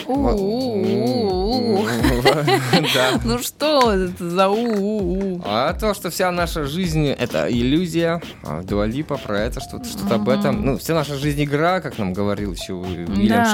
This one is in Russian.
Да. Ну что это за А то, что вся наша жизнь — это иллюзия. Дуа Липа про это, что-то об этом. Ну, вся наша жизнь — игра, как нам говорил еще Уильям